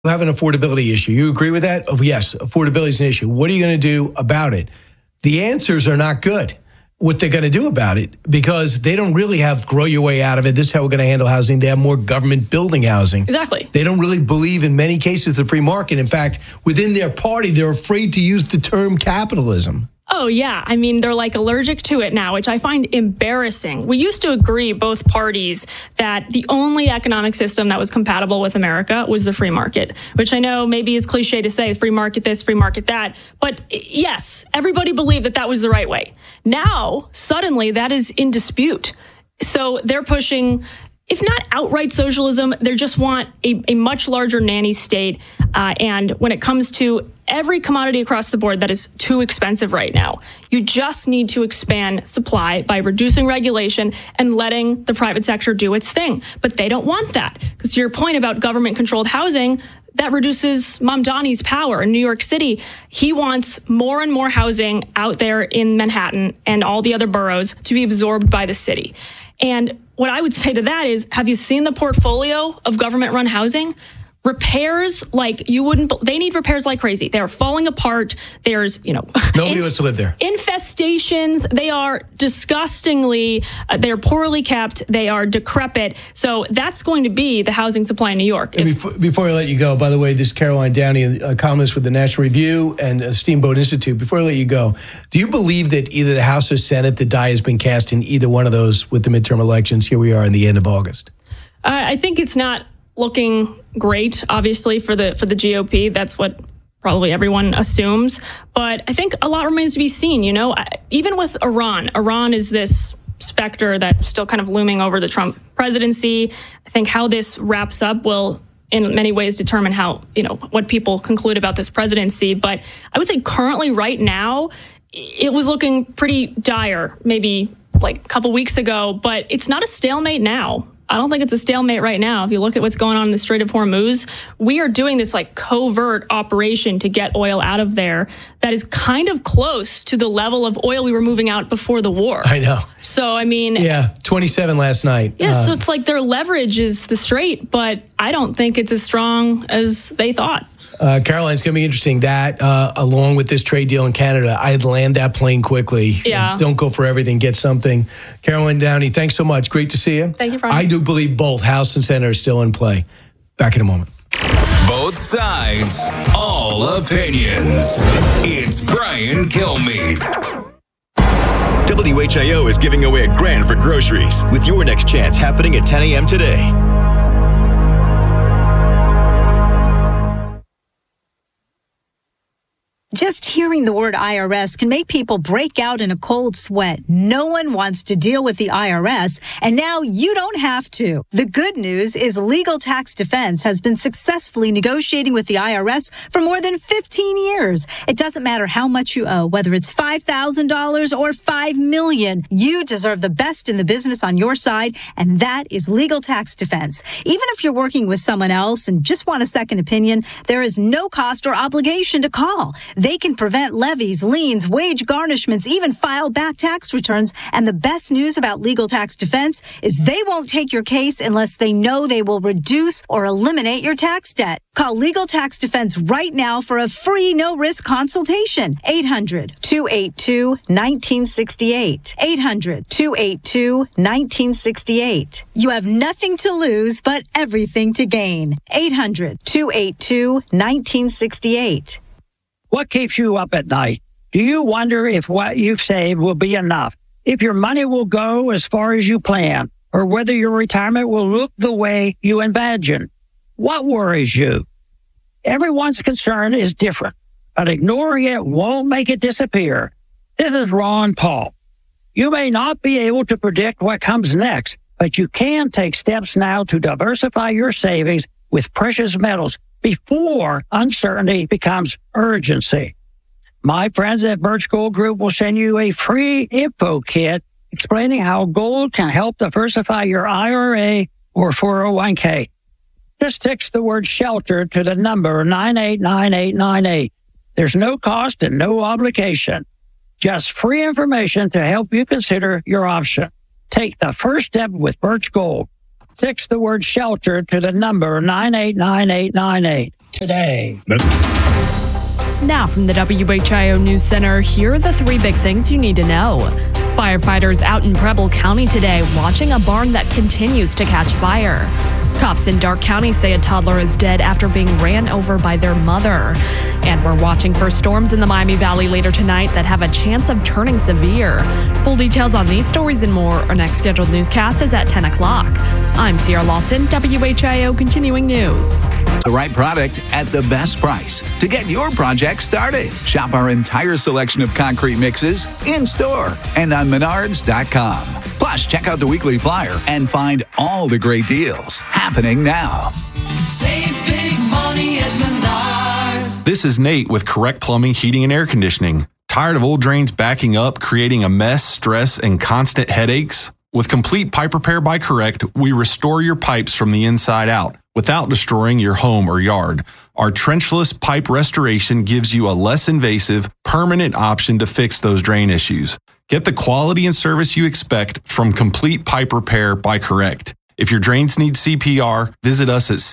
have an affordability issue. You agree with that? Oh, yes, affordability is an issue. What are you going to do about it? The answers are not good. What they're going to do about it, because they don't really have grow your way out of it. This is how we're going to handle housing. They have more government building housing. Exactly. They don't really believe in many cases the free market. In fact, within their party, they're afraid to use the term capitalism. Oh, yeah. I mean, they're like allergic to it now, which I find embarrassing. We used to agree, both parties, that the only economic system that was compatible with America was the free market, which I know maybe is cliche to say, free market this, free market that. But yes, everybody believed that that was the right way. Now, suddenly, that is in dispute. So they're pushing, if not outright socialism, they just want a much larger nanny state. And when it comes to every commodity across the board that is too expensive right now, you just need to expand supply by reducing regulation and letting the private sector do its thing. But they don't want that, because to your point about government-controlled housing, that reduces Mamdani's power in New York City. He wants more and more housing out there in Manhattan and all the other boroughs to be absorbed by the city. And what I would say to that is, have you seen the portfolio of government-run housing? Repairs like you wouldn't, they need repairs like crazy. They're falling apart. There's, nobody wants to live there. Infestations. They are disgustingly, they're poorly kept. They are decrepit. So that's going to be the housing supply in New York. Before I let you go, by the way, this is Caroline Downey, a columnist with the National Review and Steamboat Institute. Before I let you go, do you believe that either the House or Senate, the die has been cast in either one of those with the midterm elections? Here we are in the end of August. I think it's not looking great, obviously, for the GOP. That's what probably everyone assumes. But I think a lot remains to be seen. Even with Iran is this specter that's still kind of looming over the Trump presidency. I think how this wraps up will in many ways determine how, what people conclude about this presidency. But I would say currently right now, it was looking pretty dire maybe like a couple weeks ago, but it's not a stalemate now. I don't think it's a stalemate right now. If you look at what's going on in the Strait of Hormuz, we are doing this like covert operation to get oil out of there that is kind of close to the level of oil we were moving out before the war. I know. So, I mean... Yeah, 27 last night. Yeah, so it's like their leverage is the Strait, but I don't think it's as strong as they thought. Caroline, it's going to be interesting that, along with this trade deal in Canada, I'd land that plane quickly. Yeah. Don't go for everything, get something. Caroline Downey, thanks so much. Great to see you. Thank you for having me. I do believe both House and Senate are still in play. Back in a moment. Both sides, all opinions. It's Brian Kilmeade. WHIO is giving away $1,000 for groceries with your next chance happening at 10 a.m. today. Just hearing the word IRS can make people break out in a cold sweat. No one wants to deal with the IRS, and now you don't have to. The good news is Legal Tax Defense has been successfully negotiating with the IRS for more than 15 years. It doesn't matter how much you owe, whether it's $5,000 or $5 million. You deserve the best in the business on your side, and that is Legal Tax Defense. Even if you're working with someone else and just want a second opinion, there is no cost or obligation to call. They can prevent levies, liens, wage garnishments, even file back tax returns. And the best news about Legal Tax Defense is they won't take your case unless they know they will reduce or eliminate your tax debt. Call Legal Tax Defense right now for a free no-risk consultation. 800-282-1968. 800-282-1968. You have nothing to lose but everything to gain. 800-282-1968. What keeps you up at night? Do you wonder if what you've saved will be enough? If your money will go as far as you plan? Or whether your retirement will look the way you imagine? What worries you? Everyone's concern is different, but ignoring it won't make it disappear. This is Ron Paul. You may not be able to predict what comes next, but you can take steps now to diversify your savings with precious metals before uncertainty becomes urgency. My friends at Birch Gold Group will send you a free info kit explaining how gold can help diversify your IRA or 401k. Just text the word SHELTER to the number 989898. There's no cost and no obligation. Just free information to help you consider your option. Take the first step with Birch Gold. Text the word SHELTER to the number 989898. today. Now from the WHIO News Center, here are the 3 big things you need to know. Firefighters out in Preble County today watching a barn that continues to catch fire. Cops in Darke County say a toddler is dead after being ran over by their mother. And we're watching for storms in the Miami Valley later tonight that have a chance of turning severe. Full details on these stories and more. Our next scheduled newscast is at 10 o'clock. I'm Sierra Lawson, WHIO Continuing News. The right product at the best price. To get your project started, shop our entire selection of concrete mixes in-store and on Menards.com. Plus, check out the weekly flyer and find all the great deals happening now. Save big money at Menards. This is Nate with Correct Plumbing, Heating, and Air Conditioning. Tired of old drains backing up, creating a mess, stress, and constant headaches? With complete pipe repair by Correct, we restore your pipes from the inside out without destroying your home or yard. Our trenchless pipe restoration gives you a less invasive, permanent option to fix those drain issues. Get the quality and service you expect from Complete Pipe Repair by Correct. If your drains need CPR, visit us at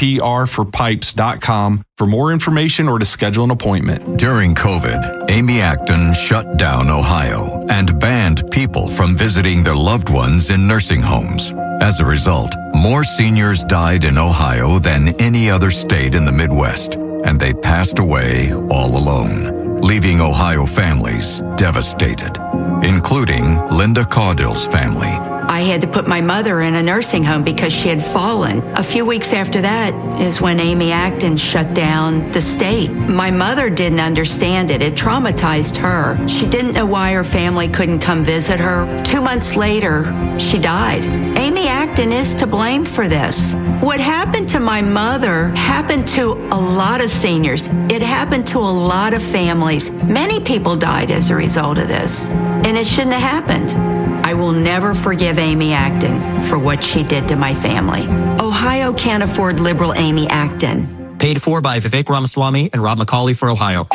cprforpipes.com for more information or to schedule an appointment. During COVID, Amy Acton shut down Ohio and banned people from visiting their loved ones in nursing homes. As a result, more seniors died in Ohio than any other state in the Midwest, and they passed away all alone, leaving Ohio families devastated, including Linda Caudill's family. I had to put my mother in a nursing home because she had fallen. A few weeks after that is when Amy Acton shut down the state. My mother didn't understand it. It traumatized her. She didn't know why her family couldn't come visit her. 2 months later, she died. Amy Acton is to blame for this. What happened to my mother happened to a lot of seniors. It happened to a lot of families. Many people died as a result of this, and it shouldn't have happened. I will never forgive Amy Acton for what she did to my family. Ohio can't afford liberal Amy Acton. Paid for by Vivek Ramaswamy and Rob McCauley for Ohio.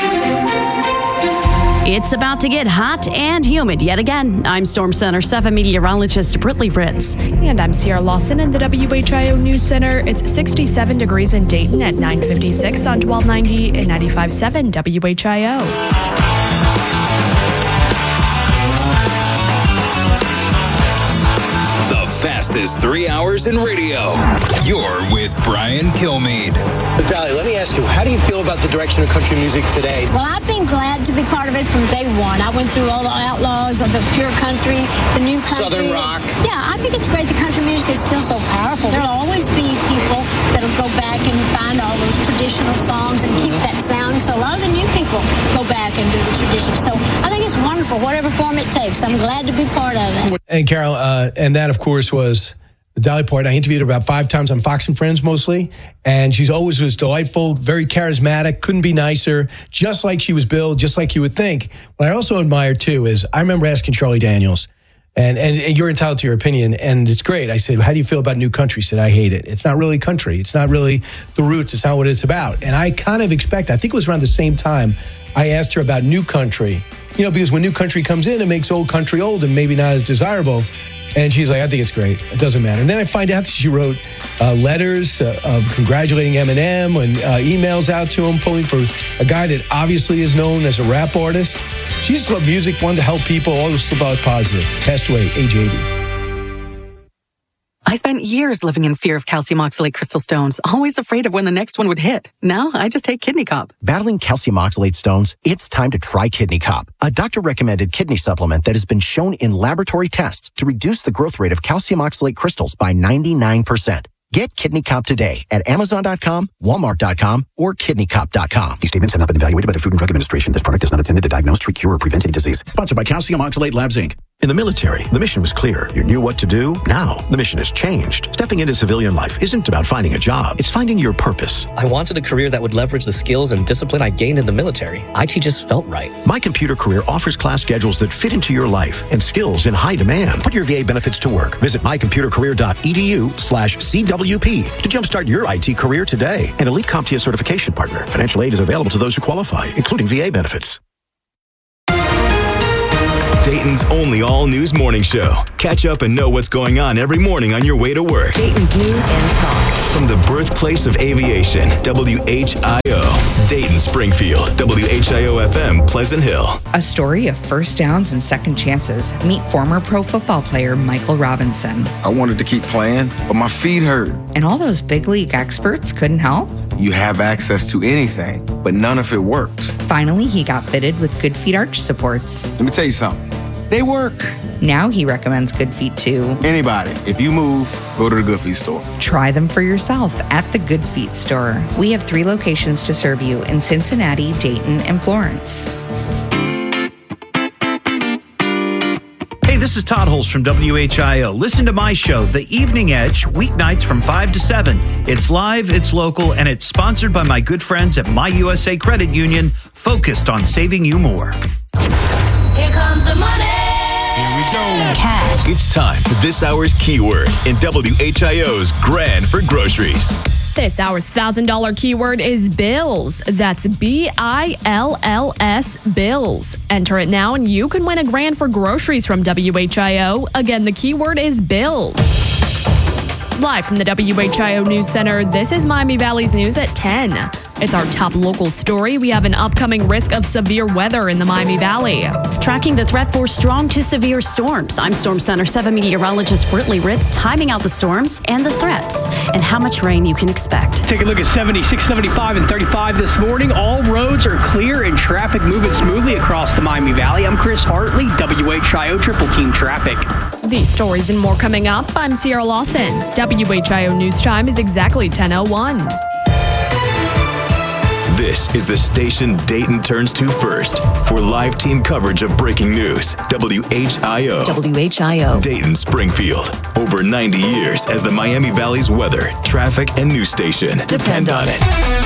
It's about to get hot and humid yet again. I'm Storm Center 7 meteorologist Brittany Britz. And I'm Sierra Lawson in the WHIO News Center. It's 67 degrees in Dayton at 9:56 on 1290 and 95.7 WHIO. Fastest 3 hours in radio. You're with Brian Kilmeade. Dolly, let me ask you, how do you feel about the direction of country music today? Well, I've been glad to be part of it from day one. I went through all the outlaws of the pure country, the new country. Southern rock. Yeah, I think it's great. The country music is still so powerful. There'll always be people that'll go back and find all those traditional songs and keep that sound. So a lot of the new people go back and do the traditional. So I think it's wonderful, whatever form it takes. I'm glad to be part of it. And Carol, and that, of course, was Dolly Parton. I interviewed her about 5 times on Fox and Friends mostly, and she's always was delightful, very charismatic, couldn't be nicer, just like she was billed, just like you would think. What I also admire, too, is I remember asking Charlie Daniels, and you're entitled to your opinion, and it's great. I said, how do you feel about new country? He said, I hate it. It's not really country. It's not really the roots. It's not what it's about. And I kind of expect, I think it was around the same time, I asked her about new country, because when new country comes in, it makes old country old and maybe not as desirable. And she's like, I think it's great. It doesn't matter. And then I find out that she wrote letters congratulating Eminem and emails out to him, pulling for a guy that obviously is known as a rap artist. She just loved music, wanted to help people, always about positive. Passed away, age 80. I spent years living in fear of calcium oxalate crystal stones, always afraid of when the next one would hit. Now I just take Kidney Cop. Battling calcium oxalate stones? It's time to try Kidney Cop, a doctor-recommended kidney supplement that has been shown in laboratory tests to reduce the growth rate of calcium oxalate crystals by 99%. Get Kidney Cop today at Amazon.com, Walmart.com, or KidneyCop.com. These statements have not been evaluated by the Food and Drug Administration. This product is not intended to diagnose, treat, cure, or prevent any disease. Sponsored by Calcium Oxalate Labs, Inc. In the military, the mission was clear. You knew what to do. Now, the mission has changed. Stepping into civilian life isn't about finding a job. It's finding your purpose. I wanted a career that would leverage the skills and discipline I gained in the military. IT just felt right. My Computer Career offers class schedules that fit into your life and skills in high demand. Put your VA benefits to work. Visit mycomputercareer.edu/CWP to jumpstart your IT career today. An elite CompTIA certification partner. Financial aid is available to those who qualify, including VA benefits. Dayton's only all-news morning show. Catch up and know what's going on every morning on your way to work. Dayton's News and Talk. From the birthplace of aviation, WHIO, Dayton, Springfield, WHIO-FM, Pleasant Hill. A story of first downs and second chances. Meet former pro football player Michael Robinson. I wanted to keep playing, but my feet hurt. And all those big league experts couldn't help? You have access to anything, but none of it worked. Finally, he got fitted with Good Feet arch supports. Let me tell you something. They work. Now he recommends Good Feet to anybody. If you move, go to the Good Feet store. Try them for yourself at the Good Feet store. We have 3 locations to serve you in Cincinnati, Dayton, and Florence. Hey, this is Todd Holst from WHIO. Listen to my show, The Evening Edge, weeknights from 5 to 7. It's live, it's local, and it's sponsored by my good friends at My USA Credit Union, focused on saving you more. Here comes the money. Here we go. Cash. It's time for this hour's keyword in WHIO's Grand for Groceries. This hour's $1,000 keyword is bills. That's BILLS, bills. Enter it now and you can win a grand for groceries from WHIO. Again, the keyword is bills. Live from the WHIO News Center, this is Miami Valley's News at 10. It's our top local story. We have an upcoming risk of severe weather in the Miami Valley. Tracking the threat for strong to severe storms. I'm Storm Center 7 meteorologist Britley Ritz, timing out the storms and the threats and how much rain you can expect. Take a look at 76, 75, and 35 this morning. All roads are clear and traffic moving smoothly across the Miami Valley. I'm Chris Hartley, WHIO Triple Team Traffic. These stories and more coming up. I'm Sierra Lawson. WHIO News Time is exactly 10:01. This is the station Dayton turns to first for live team coverage of breaking news. WHIO. WHIO. Dayton, Springfield. Over 90 years as the Miami Valley's weather, traffic, and news station. Depend on it.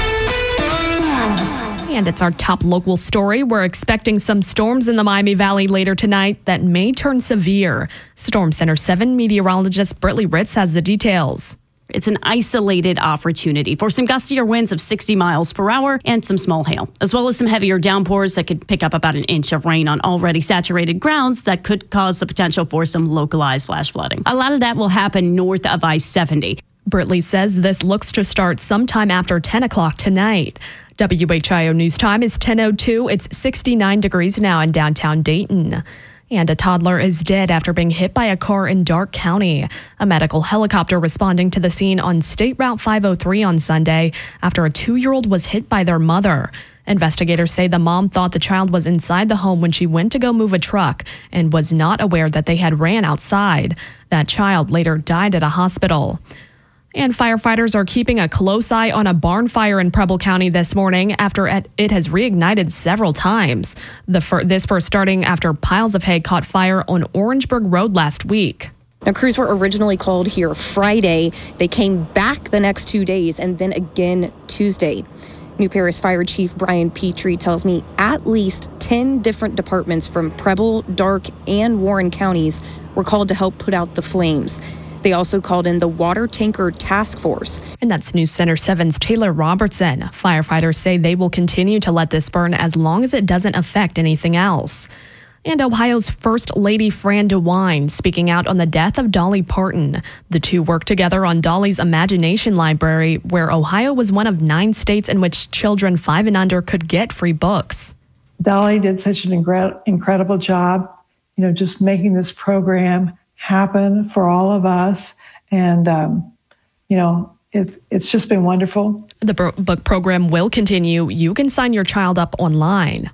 And it's our top local story. We're expecting some storms in the Miami Valley later tonight that may turn severe. Storm Center 7 meteorologist Britley Ritz has the details. It's an isolated opportunity for some gustier winds of 60 miles per hour and some small hail, as well as some heavier downpours that could pick up about an inch of rain on already saturated grounds that could cause the potential for some localized flash flooding. A lot of that will happen north of I-70. Britley says this looks to start sometime after 10 o'clock tonight. WHIO News Time is 10:02. It's 69 degrees now in downtown Dayton. And a toddler is dead after being hit by a car in Darke County. A medical helicopter responding to the scene on State Route 503 on Sunday after a 2-year-old was hit by their mother. Investigators say the mom thought the child was inside the home when she went to go move a truck and was not aware that they had ran outside. That child later died at a hospital. And firefighters are keeping a close eye on a barn fire in Preble County this morning after it has reignited several times. This first starting after piles of hay caught fire on Orangeburg Road last week. Now, crews were originally called here Friday. They came back the next 2 days and then again Tuesday. New Paris Fire Chief Brian Petrie tells me at least 10 different departments from Preble, Darke, and Warren counties were called to help put out the flames. They also called in the Water Tanker Task Force. And that's News Center 7's Taylor Robertson. Firefighters say they will continue to let this burn as long as it doesn't affect anything else. And Ohio's First Lady Fran DeWine speaking out on the death of Dolly Parton. The two worked together on Dolly's Imagination Library, where Ohio was one of 9 states in which children 5 and under could get free books. Dolly did such an incredible job, just making this program happen for all of us. And, it's just been wonderful. The book program will continue. You can sign your child up online.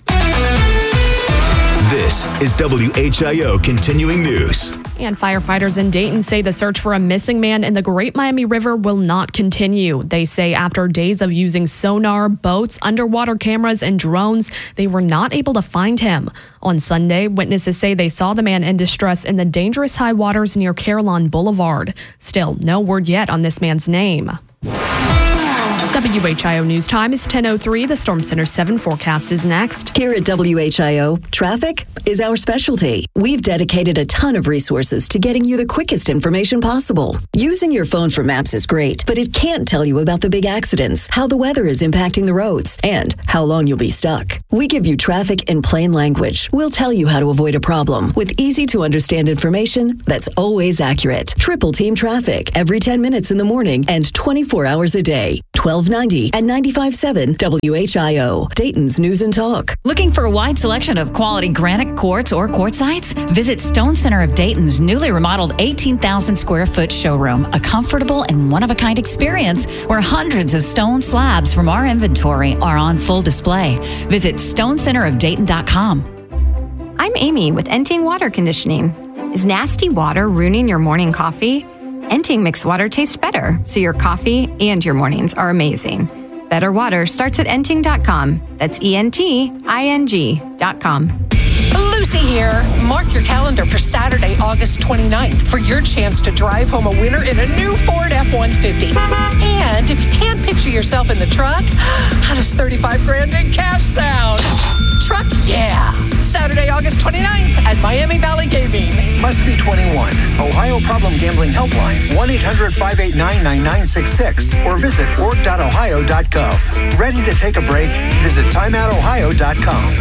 This is WHIO Continuing News. And firefighters in Dayton say the search for a missing man in the Great Miami River will not continue. They say after days of using sonar, boats, underwater cameras, and drones, they were not able to find him. On Sunday, witnesses say they saw the man in distress in the dangerous high waters near Carillon Boulevard. Still, no word yet on this man's name. The WHIO News Time is 10:03. The Storm Center 7 forecast is next. Here at WHIO, traffic is our specialty. We've dedicated a ton of resources to getting you the quickest information possible. Using your phone for maps is great, but it can't tell you about the big accidents, how the weather is impacting the roads, and how long you'll be stuck. We give you traffic in plain language. We'll tell you how to avoid a problem with easy-to-understand information that's always accurate. Triple Team Traffic every 10 minutes in the morning and 24 hours a day. 1290 and 95.7 WHIO, Dayton's News and Talk. Looking for a wide selection of quality granite quartz or quartzites? Visit Stone Center of Dayton's newly remodeled 18,000 square foot showroom, a comfortable and one-of-a-kind experience where hundreds of stone slabs from our inventory are on full display. Visit stonecenterofdayton.com. I'm Amy with Enting Water Conditioning. Is nasty water ruining your morning coffee? Enting makes water taste better, so your coffee and your mornings are amazing. Better water starts at enting.com. That's ENTING.com. Lucy here. Mark your calendar for Saturday, August 29th for your chance to drive home a winner in a new Ford F-150. And if you can't picture yourself in the truck, how does 35 grand in cash sound? Truck, yeah. Saturday, August 29th at Miami Valley Gaming. Must be 21. Ohio Problem Gambling Helpline, 1-800-589-9966 or visit org.ohio.gov. Ready to take a break? Visit timeoutohio.com.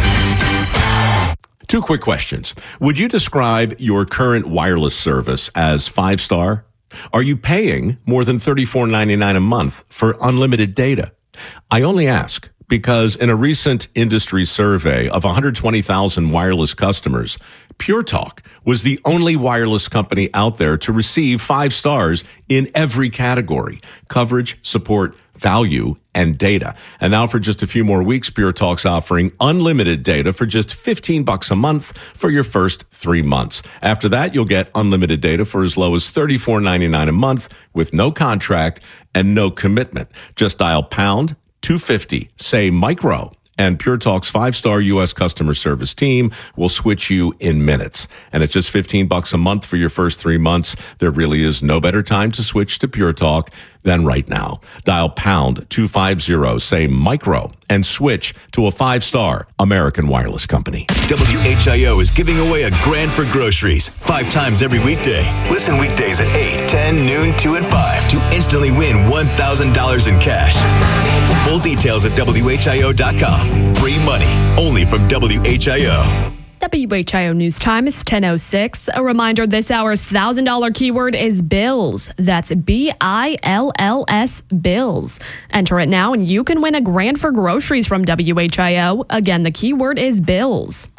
2 quick questions. Would you describe your current wireless service as 5-star? Are you paying more than $34.99 a month for unlimited data? I only ask because in a recent industry survey of 120,000 wireless customers, Pure Talk was the only wireless company out there to receive 5 stars in every category: coverage, support, value, and data. And now for just a few more weeks, Pure Talk's offering unlimited data for just $15 a month for your first 3 months. After that, you'll get unlimited data for as low as $34.99 a month with no contract and no commitment. Just dial pound 250, say micro, and Pure Talk's 5-star U.S. customer service team will switch you in minutes. And at just $15 a month for your first 3 months, there really is no better time to switch to Pure Talk than right now. Dial pound 250, say micro, and switch to a 5-star American wireless company. WHIO is giving away a grand for groceries 5 times every weekday. Listen weekdays at 8, 10, noon, 2, and 5 to instantly win $1,000 in cash. Full details at WHIO.com. Free money only from WHIO. WHIO News Time is 10:06. A reminder, this hour's $1,000 keyword is bills. That's BILLS, bills. Enter it now and you can win a grand for groceries from WHIO. Again, the keyword is bills.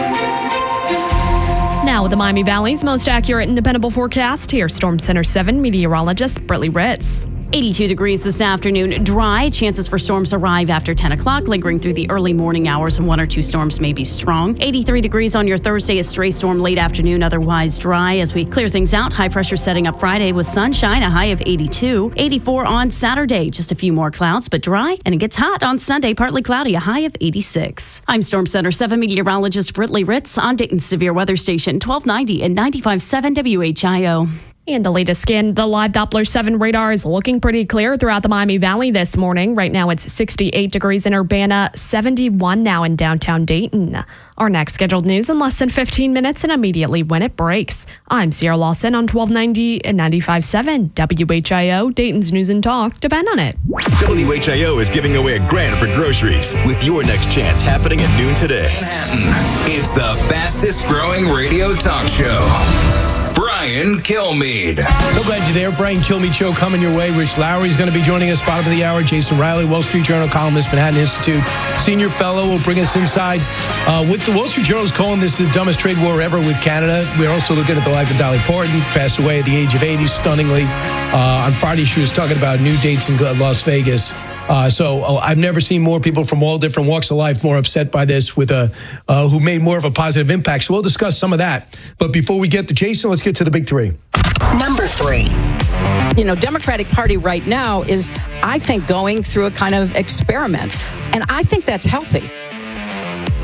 Now with the Miami Valley's most accurate and dependable forecast, here's Storm Center 7 meteorologist Brittany Ritz. 82 degrees this afternoon. Dry. Chances for storms arrive after 10 o'clock, lingering through the early morning hours, and 1 or 2 storms may be strong. 83 degrees on your Thursday. A stray storm late afternoon, otherwise dry. As we clear things out, high pressure setting up Friday with sunshine, a high of 82. 84 on Saturday. Just a few more clouds, but dry. And it gets hot on Sunday, partly cloudy, a high of 86. I'm Storm Center 7 meteorologist Brittany Ritz on Dayton's Severe Weather Station, 1290 and 95.7 WHIO. And the latest scan, the live Doppler 7 radar is looking pretty clear throughout the Miami Valley this morning. Right now it's 68 degrees in Urbana, 71 now in downtown Dayton. Our next scheduled news in less than 15 minutes and immediately when it breaks. I'm Sierra Lawson on 1290 and 95.7 WHIO, Dayton's News and Talk. Depend on it. WHIO is giving away a grand for groceries with your next chance happening at noon today. Manhattan, it's the fastest growing radio talk show. Brian Kilmeade. So glad you're there. Brian Kilmeade Show coming your way. Rich Lowry's going to be joining us, bottom of the hour. Jason Riley, Wall Street Journal columnist, Manhattan Institute senior fellow, will bring us inside. With the Wall Street Journal's calling this the dumbest trade war ever with Canada. We're also looking at the life of Dolly Parton, passed away at the age of 80, stunningly. On Friday, she was talking about new dates in Las Vegas. So I've never seen more people from all different walks of life more upset by this with who made more of a positive impact. So we'll discuss some of that. But before we get to Jason, let's get to the big 3. Number 3. You know, Democratic Party right now is, I think, going through a kind of experiment. And I think that's healthy.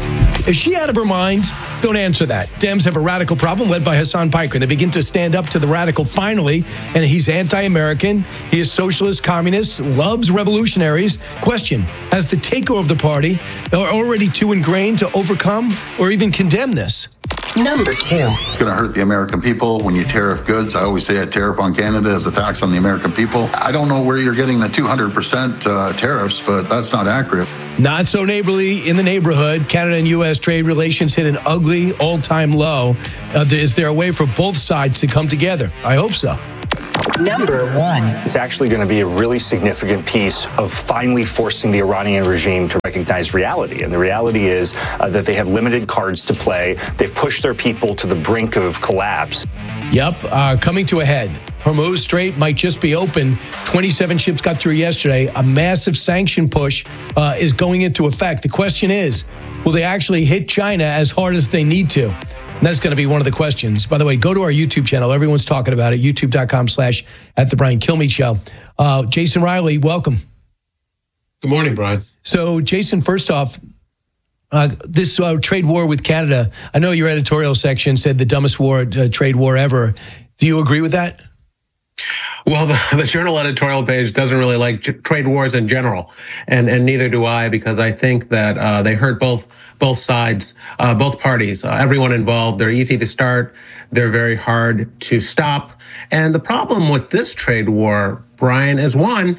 Is she out of her mind? Don't answer that. Dems have a radical problem led by Hassan Piker. They begin to stand up to the radical finally, and he's anti-American. He is socialist, communist, loves revolutionaries. Question, has the takeover of the party already too ingrained to overcome or even condemn this? Number 2. It's going to hurt the American people when you tariff goods. I always say a tariff on Canada is a tax on the American people. I don't know where you're getting the 200% tariffs, but that's not accurate. Not so neighborly in the neighborhood. Canada and U.S. trade relations hit an ugly all-time low. Is there a way for both sides to come together? I hope so. Number 1. It's actually going to be a really significant piece of finally forcing the Iranian regime to recognize reality. And the reality is that they have limited cards to play. They've pushed their people to the brink of collapse. Yep, coming to a head. Hormuz Strait might just be open. 27 ships got through yesterday. A massive sanction push is going into effect. The question is, will they actually hit China as hard as they need to? And that's going to be one of the questions. By the way, go to our YouTube channel. Everyone's talking about it. YouTube.com/@the Brian Kilmeade Show. Jason Riley, welcome. Good morning, Brian. So, Jason, first off, this trade war with Canada, I know your editorial section said the dumbest trade war ever. Do you agree with that? Well, the Journal editorial page doesn't really like trade wars in general, and neither do I, because I think that they hurt both sides, both parties, everyone involved. They're easy to start. They're very hard to stop. And the problem with this trade war, Brian, is one,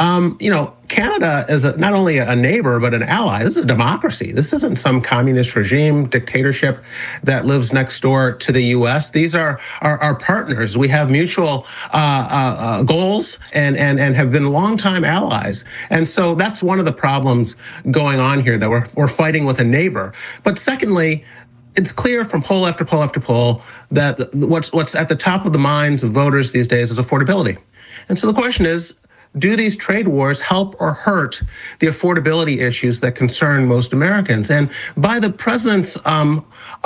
Canada is not only a neighbor, but an ally. This is a democracy. This isn't some communist regime, dictatorship that lives next door to the U.S. These are our partners. We have mutual goals and have been longtime allies. And so that's one of the problems going on here, that we're fighting with a neighbor. But secondly, it's clear from poll after poll after poll that what's at the top of the minds of voters these days is affordability. And so the question is, do these trade wars help or hurt the affordability issues that concern most Americans? And by the president's own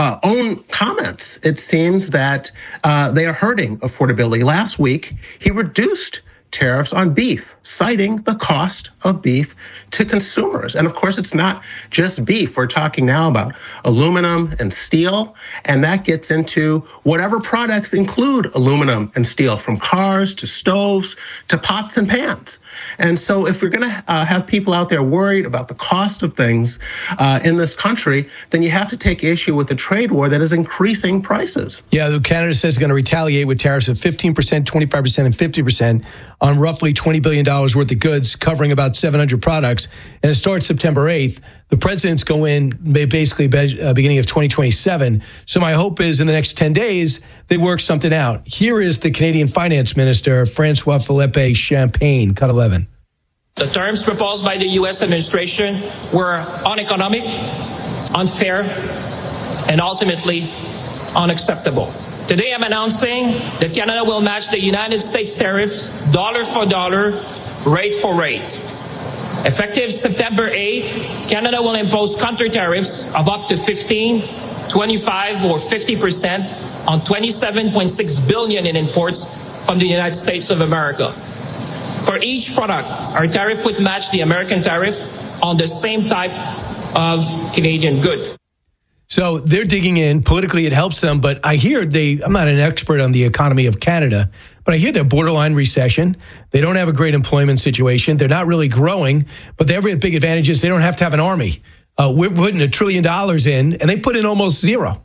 comments, it seems that they are hurting affordability. Last week, he reduced tariffs on beef, citing the cost of beef to consumers. And of course, it's not just beef. We're talking now about aluminum and steel, and that gets into whatever products include aluminum and steel, from cars to stoves to pots and pans. And so if we're going to have people out there worried about the cost of things in this country, then you have to take issue with a trade war that is increasing prices. Yeah, Canada says it's going to retaliate with tariffs of 15%, 25%, and 50% on roughly $20 billion worth of goods, covering about 700 products. And it starts September 8th. The presidents go in basically beginning of 2027. So my hope is in the next 10 days, they work something out. Here is the Canadian Finance Minister, François-Philippe Champagne, cut 11. The terms proposed by the U.S. administration were uneconomic, unfair, and ultimately unacceptable. Today, I'm announcing that Canada will match the United States tariffs dollar for dollar, rate for rate. Effective September 8th, Canada will impose counter tariffs of up to 15, 25, or 50% on $27.6 billion in imports from the United States of America. For each product, our tariff would match the American tariff on the same type of Canadian good. So they're digging in. Politically, it helps them. But I hear I'm not an expert on the economy of Canada, but I hear they're borderline recession. They don't have a great employment situation. They're not really growing, but they have a big advantage is they don't have to have an army. We're putting $1 trillion in, and they put in almost zero.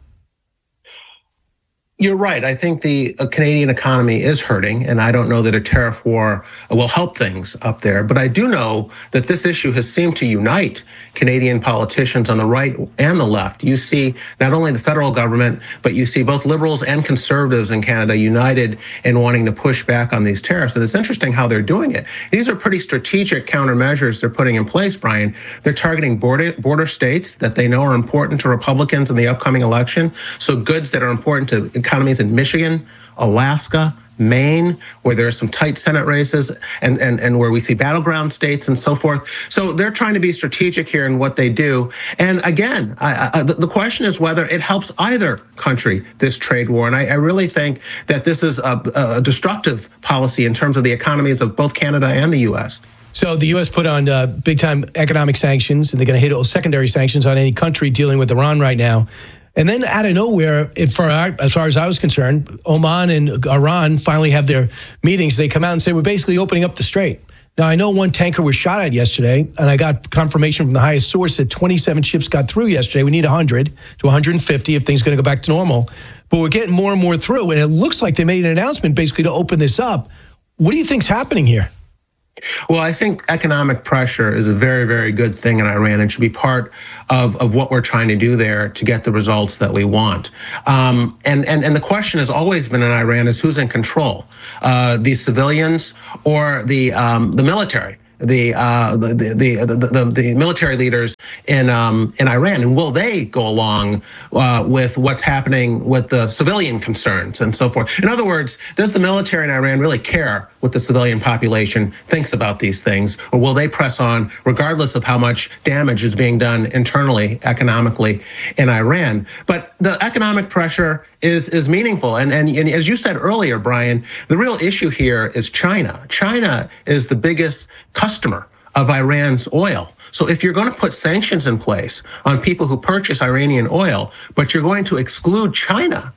You're right. I think the Canadian economy is hurting, and I don't know that a tariff war will help things up there. But I do know that this issue has seemed to unite Canadian politicians on the right and the left. You see not only the federal government, but you see both liberals and conservatives in Canada united in wanting to push back on these tariffs. And it's interesting how they're doing it. These are pretty strategic countermeasures they're putting in place, Brian. They're targeting border states that they know are important to Republicans in the upcoming election. So goods that are important to economies in Michigan, Alaska, Maine, where there are some tight Senate races and where we see battleground states and so forth. So they're trying to be strategic here in what they do. And again, the question is whether it helps either country, this trade war. And I really think that this is a destructive policy in terms of the economies of both Canada and the U.S. So the U.S. put on big-time economic sanctions, and they're going to hit secondary sanctions on any country dealing with Iran right now. And then out of nowhere, as far as I was concerned, Oman and Iran finally have their meetings. They come out and say, we're basically opening up the strait. Now, I know one tanker was shot at yesterday, and I got confirmation from the highest source that 27 ships got through yesterday. We need 100 to 150 if things are going to go back to normal. But we're getting more and more through, and it looks like they made an announcement basically to open this up. What do you think's happening here? Well, I think economic pressure is a very, very good thing in Iran and should be part of what we're trying to do there to get the results that we want. And the question has always been in Iran is who's in control, the civilians or the military. The military leaders in Iran, and will they go along with what's happening with the civilian concerns and so forth? In other words, does the military in Iran really care what the civilian population thinks about these things, or will they press on regardless of how much damage is being done internally, economically in Iran? But the economic pressure is meaningful, and as you said earlier, Brian, the real issue here is China. China is the biggest customer of Iran's oil. So if you're going to put sanctions in place on people who purchase Iranian oil, but you're going to exclude China,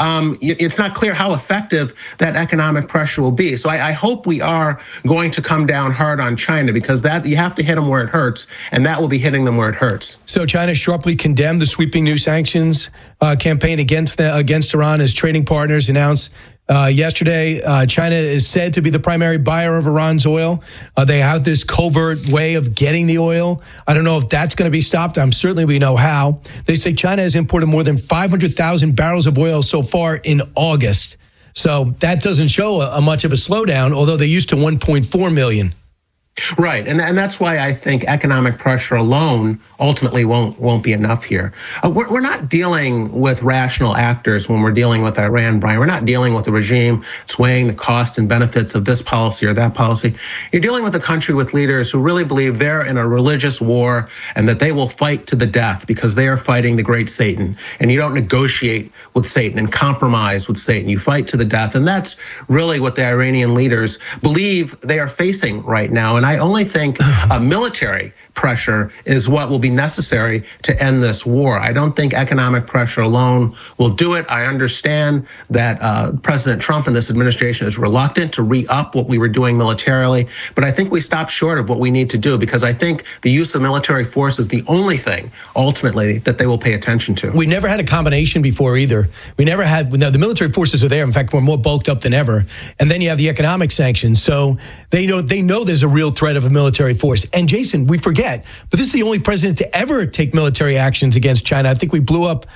it's not clear how effective that economic pressure will be. So I hope we are going to come down hard on China, because that you have to hit them where it hurts, and that will be hitting them where it hurts. So China sharply condemned the sweeping new sanctions campaign against Iran as trading partners announced yesterday. China is said to be the primary buyer of Iran's oil. They have this covert way of getting the oil. I don't know if that's going to be stopped. Certainly we know how. They say China has imported more than 500,000 barrels of oil so far in August. So that doesn't show a much of a slowdown, although they used to 1.4 million. Right, and that's why I think economic pressure alone ultimately won't be enough here. We're not dealing with rational actors when we're dealing with Iran, Brian. We're not dealing with a regime swaying the cost and benefits of this policy or that policy. You're dealing with a country with leaders who really believe they're in a religious war and that they will fight to the death because they are fighting the great Satan. And you don't negotiate with Satan and compromise with Satan. You fight to the death, and that's really what the Iranian leaders believe they are facing right now. And I only think military pressure is what will be necessary to end this war. I don't think economic pressure alone will do it. I understand that President Trump and this administration is reluctant to re-up what we were doing militarily, but I think we stopped short of what we need to do, because I think the use of military force is the only thing ultimately that they will pay attention to. We never had a combination before either. We never had, now the military forces are there. In fact, we're more bulked up than ever. And then you have the economic sanctions. So they know there's a real threat of a military force. And Jason, we forget, but this is the only president to ever take military actions against China. I think we blew up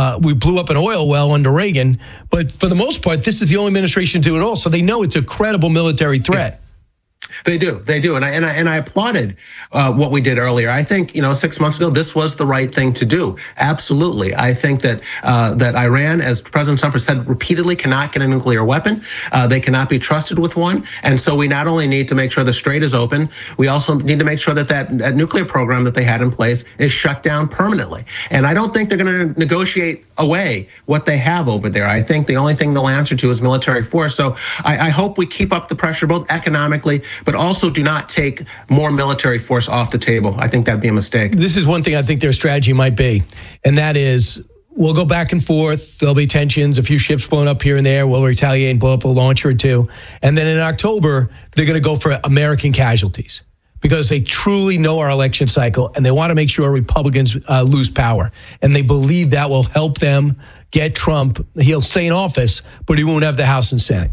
an oil well under Reagan, but for the most part, this is the only administration to do it all. So they know it's a credible military threat. Yeah. They do, and I applauded what we did earlier. I think 6 months ago this was the right thing to do. Absolutely, I think that that Iran, as President Trump has said repeatedly, cannot get a nuclear weapon. They cannot be trusted with one, and so we not only need to make sure the strait is open, we also need to make sure that nuclear program that they had in place is shut down permanently. And I don't think they're going to negotiate away what they have over there. I think the only thing they'll answer to is military force. So I hope we keep up the pressure, both economically, but also do not take more military force off the table. I think that'd be a mistake. This is one thing I think their strategy might be, and that is we'll go back and forth. There'll be tensions, a few ships blown up here and there. We'll retaliate and blow up a launcher or two. And then in October, they're going to go for American casualties because they truly know our election cycle and they want to make sure Republicans lose power. And they believe that will help them get Trump. He'll stay in office, but he won't have the House and Senate.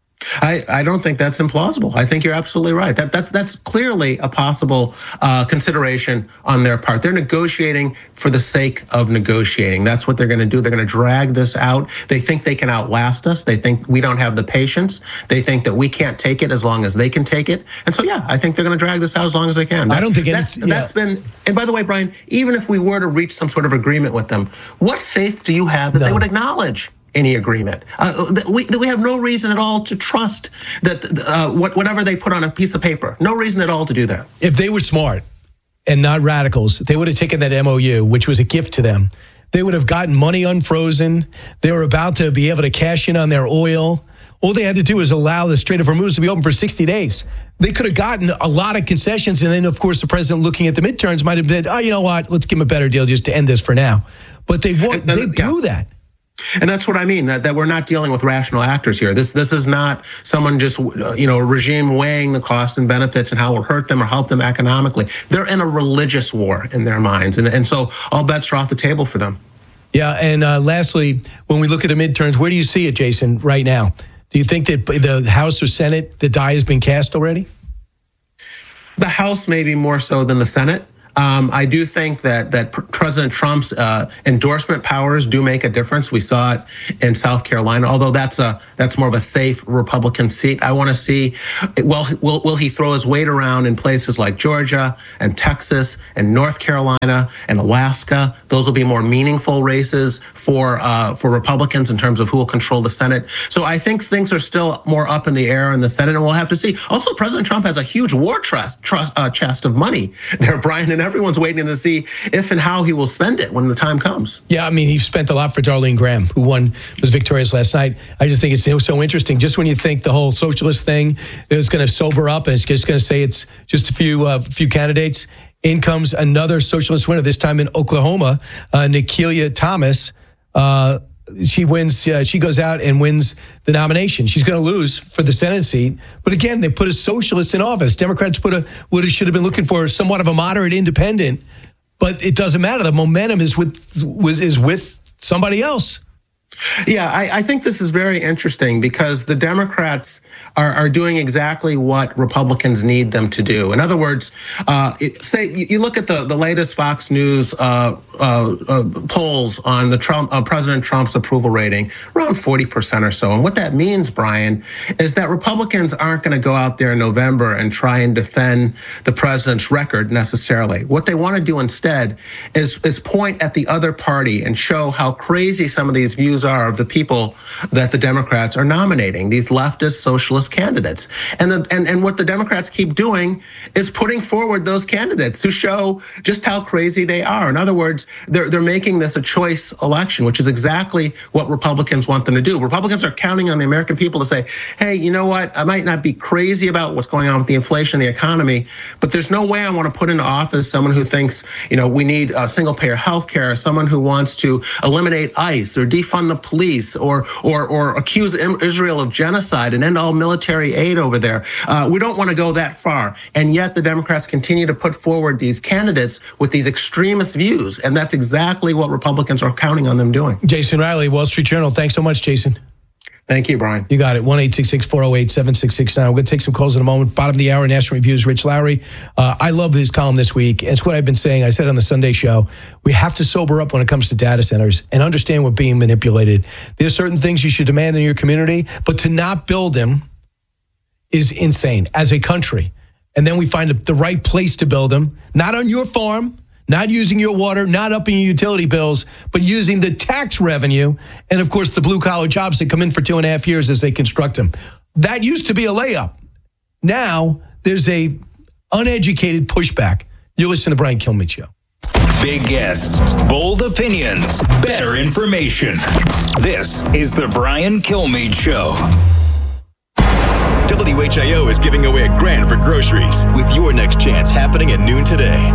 I don't think that's implausible. I think you're absolutely right. That's clearly a possible consideration on their part. They're negotiating for the sake of negotiating. That's what they're going to do. They're going to drag this out. They think they can outlast us. They think we don't have the patience. They think that we can't take it as long as they can take it. And so, yeah, I think they're going to drag this out as long as they can. I don't think that's been. And by the way, Brian, even if we were to reach some sort of agreement with them, what faith do you have that they would acknowledge any agreement? We have no reason at all to trust that whatever they put on a piece of paper. No reason at all to do that. If they were smart and not radicals, they would have taken that MOU, which was a gift to them. They would have gotten money unfrozen. They were about to be able to cash in on their oil. All they had to do was allow the Strait of Hormuz to be open for 60 days. They could have gotten a lot of concessions, and then, of course, the president looking at the midterms might have been, oh, you know what, let's give him a better deal just to end this for now. But they blew that. And that's what I mean, that we're not dealing with rational actors here. This is not someone just, a regime weighing the cost and benefits and how it will hurt them or help them economically. They're in a religious war in their minds. And so all bets are off the table for them. Yeah, and lastly, when we look at the midterms, where do you see it, Jason, right now? Do you think that the House or Senate, the die has been cast already? The House maybe more so than the Senate. I do think that President Trump's endorsement powers do make a difference. We saw it in South Carolina, although that's more of a safe Republican seat. I want to see, will he throw his weight around in places like Georgia and Texas and North Carolina and Alaska? Those will be more meaningful races for Republicans in terms of who will control the Senate. So I think things are still more up in the air in the Senate, and we'll have to see. Also, President Trump has a huge war chest of money there, Brian, and everyone's waiting to see if and how he will spend it when the time comes. Yeah, I mean, he spent a lot for Darlene Graham, who was victorious last night. I just think it's so interesting. Just when you think the whole socialist thing is going to sober up and it's just going to say it's just a few candidates, in comes another socialist winner, this time in Oklahoma, Nikia Thomas. She wins. She goes out and wins the nomination. She's going to lose for the Senate seat. But again, they put a socialist in office. Democrats should have been looking for somewhat of a moderate independent. But it doesn't matter. The momentum is with somebody else. Yeah, I think this is very interesting because the Democrats are doing exactly what Republicans need them to do. In other words, say you look at the latest Fox News polls on the President Trump's approval rating, around 40% or so. And what that means, Brian, is that Republicans aren't going to go out there in November and try and defend the president's record necessarily. What they want to do instead is point at the other party and show how crazy some of these views are of the people that the Democrats are nominating, these leftist socialist candidates. And what the Democrats keep doing is putting forward those candidates who show just how crazy they are. In other words, they're making this a choice election, which is exactly what Republicans want them to do. Republicans are counting on the American people to say, hey, you know what? I might not be crazy about what's going on with the inflation, the economy, but there's no way I want to put into office someone who thinks, we need single payer health care, someone who wants to eliminate ICE or defund the police or accuse Israel of genocide and end all military aid over there. We don't want to go that far. And yet the Democrats continue to put forward these candidates with these extremist views. And that's exactly what Republicans are counting on them doing. Jason Riley, Wall Street Journal. Thanks so much, Jason. Thank you, Brian. You got it. 1-866-408-7669. We're going to take some calls in a moment. Bottom of the hour, National Review's Rich Lowry. I love his column this week. It's what I've been saying. I said on the Sunday show, we have to sober up when it comes to data centers and understand we're being manipulated. There's certain things you should demand in your community, but to not build them is insane as a country. And then we find the right place to build them, not on your farm, not using your water, not upping your utility bills, but using the tax revenue and, of course, the blue-collar jobs that come in for 2.5 years as they construct them. That used to be a layup. Now there's a uneducated pushback. You're listening to Brian Kilmeade Show. Big guests, bold opinions, better information. This is the Brian Kilmeade Show. WHIO is giving away $1,000 for groceries with your next chance happening at noon today.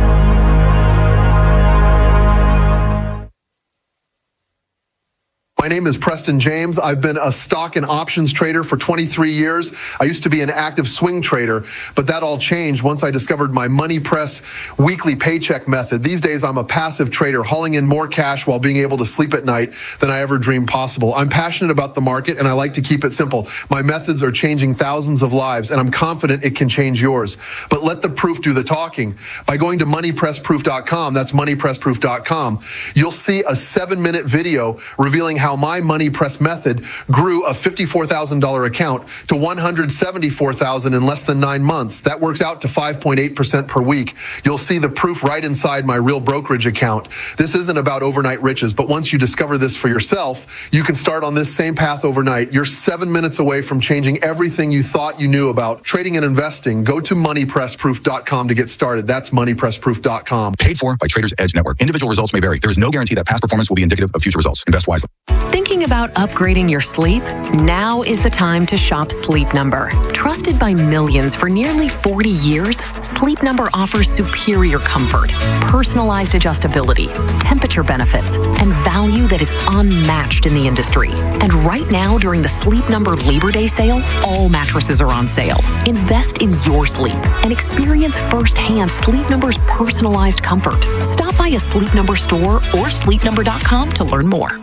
My name is Preston James. I've been a stock and options trader for 23 years. I used to be an active swing trader, but that all changed once I discovered my Money Press weekly paycheck method. These days, I'm a passive trader, hauling in more cash while being able to sleep at night than I ever dreamed possible. I'm passionate about the market, and I like to keep it simple. My methods are changing thousands of lives, and I'm confident it can change yours. But let the proof do the talking. By going to moneypressproof.com, that's moneypressproof.com, you'll see a 7-minute video revealing how my Money Press method grew a $54,000 account to $174,000 in less than 9 months. That works out to 5.8% per week. You'll see the proof right inside my real brokerage account. This isn't about overnight riches, but once you discover this for yourself, you can start on this same path overnight. You're 7 minutes away from changing everything you thought you knew about trading and investing. Go to moneypressproof.com to get started. That's moneypressproof.com. Paid for by Traders Edge Network. Individual results may vary. There is no guarantee that past performance will be indicative of future results. Invest wisely. Thinking Thinking about upgrading your sleep? Now is the time to shop Sleep Number. Trusted by millions for nearly 40 years, Sleep Number offers superior comfort, personalized adjustability, temperature benefits, and value that is unmatched in the industry. And right now, during the Sleep Number Labor Day sale, all mattresses are on sale. Invest in your sleep and experience firsthand Sleep Number's personalized comfort. Stop by a Sleep Number store or sleepnumber.com to learn more.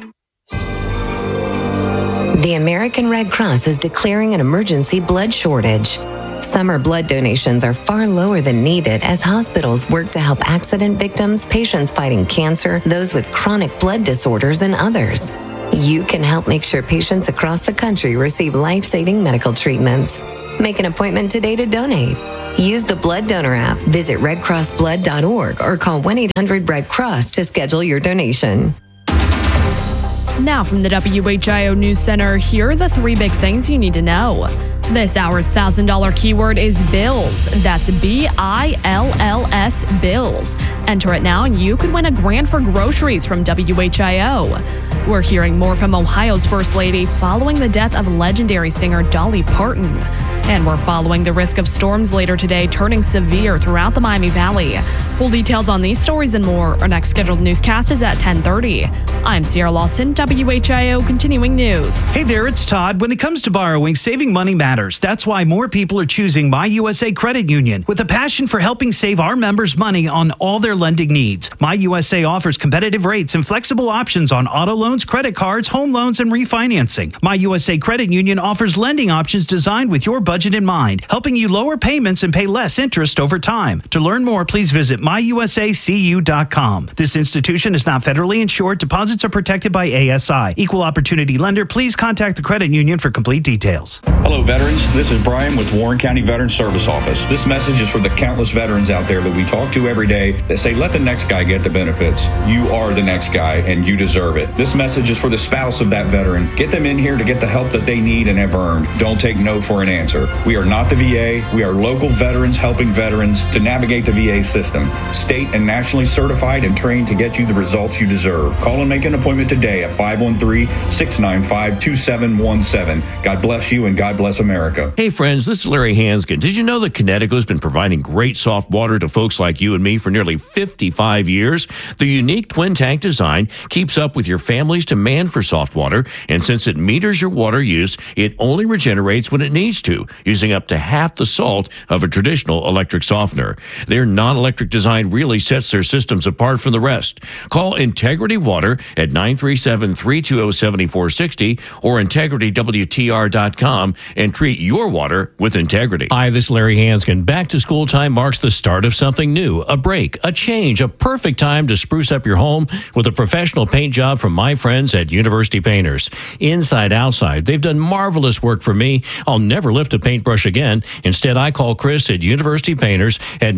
The American Red Cross is declaring an emergency blood shortage. Summer blood donations are far lower than needed as hospitals work to help accident victims, patients fighting cancer, those with chronic blood disorders, and others. You can help make sure patients across the country receive life-saving medical treatments. Make an appointment today to donate. Use the Blood Donor app, visit redcrossblood.org, or call 1-800-RED-CROSS to schedule your donation. Now from the WHIO News Center, here are the 3 big things you need to know. This hour's $1,000 keyword is bills. That's BILLS, bills. Enter it now and you could win a grand for groceries from WHIO. We're hearing more from Ohio's First Lady following the death of legendary singer Dolly Parton. And we're following the risk of storms later today turning severe throughout the Miami Valley. Full details on these stories and more. Our next scheduled newscast is at 10:30. I'm Sierra Lawson, WHIO Continuing News. Hey there, it's Todd. When it comes to borrowing, saving money matters. That's why more people are choosing My USA Credit Union with a passion for helping save our members money on all their lending needs. My USA offers competitive rates and flexible options on auto loans, credit cards, home loans, and refinancing. My USA Credit Union offers lending options designed with your budget in mind, helping you lower payments and pay less interest over time. To learn more, please visit myusacu.com. This institution is not federally insured. Deposits are protected by ASI. Equal opportunity lender. Please contact the credit union for complete details. Hello, veterans. This is Brian with Warren County Veteran Service Office. This message is for the countless veterans out there that we talk to every day that say, let the next guy get the benefits. You are the next guy, and you deserve it. This message is for the spouse of that veteran. Get them in here to get the help that they need and have earned. Don't take no for an answer. We are not the VA. We are local veterans helping veterans to navigate the VA system. State and nationally certified and trained to get you the results you deserve. Call and make an appointment today at 513-695-2717. God bless you and God bless America. Hey friends, this is Larry Hanskin. Did you know that Connecticut has been providing great soft water to folks like you and me for nearly 55 years? The unique twin tank design keeps up with your family's demand for soft water, and since it meters your water use, it only regenerates when it needs to, using up to half the salt of a traditional electric softener. Their non-electric design really sets their systems apart from the rest. Call Integrity Water at 937-320-7460 or integritywtr.com and treat your water with integrity. Hi, this is Larry Hanskin. Back to school time marks the start of something new, a break, a change, a perfect time to spruce up your home with a professional paint job from my friends at University Painters. Inside, outside, they've done marvelous work for me. I'll never lift a paintbrush again. Instead, I call Chris at University Painters at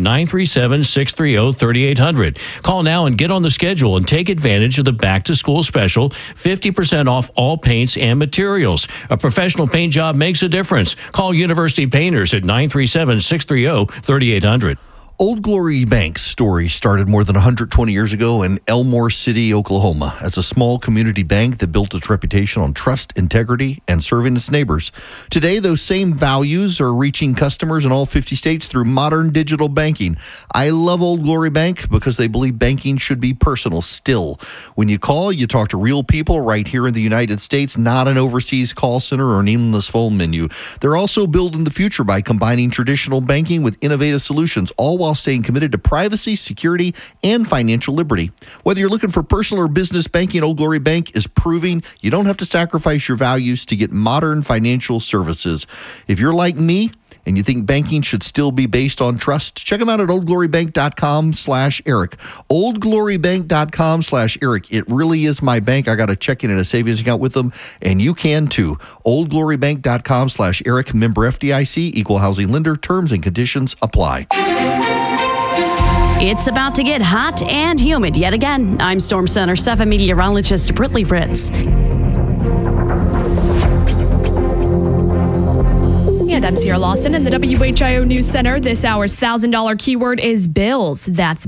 937-630-3800. Call now and get on the schedule and take advantage of the back-to-school special, 50% off all paints and materials. A professional paint job makes a difference. Call University Painters at 937-630-3800. Old Glory Bank's story started more than 120 years ago in Elmore City, Oklahoma, as a small community bank that built its reputation on trust, integrity, and serving its neighbors. Today, those same values are reaching customers in all 50 states through modern digital banking. I love Old Glory Bank because they believe banking should be personal still. When you call, you talk to real people right here in the United States, not an overseas call center or an endless phone menu. They're also building the future by combining traditional banking with innovative solutions, all while staying committed to privacy, security, and financial liberty. Whether you're looking for personal or business banking, Old Glory Bank is proving you don't have to sacrifice your values to get modern financial services. If you're like me and you think banking should still be based on trust, check them out at oldglorybank.com/Eric. oldglorybank.com/Eric. It really is my bank. I got a checking and a savings account with them, and you can too. oldglorybank.com/Eric. Member FDIC, equal housing lender. Terms and conditions apply. It's about to get hot and humid yet again. I'm Storm Center 7 meteorologist Brittany Ritz. And I'm Sierra Lawson in the WHIO News Center. This hour's $1,000 keyword is bills. That's